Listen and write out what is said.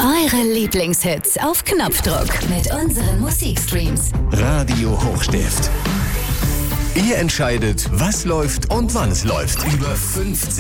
Eure Lieblingshits auf Knopfdruck mit unseren Musikstreams. Radio Hochstift. Ihr entscheidet, was läuft und wann es läuft. Über 15